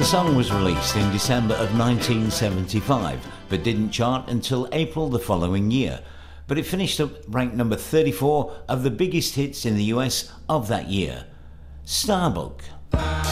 The song was released in December of 1975, but didn't chart until April the following year. But it finished up ranked number 34 of the biggest hits in the US of that year. Starbug.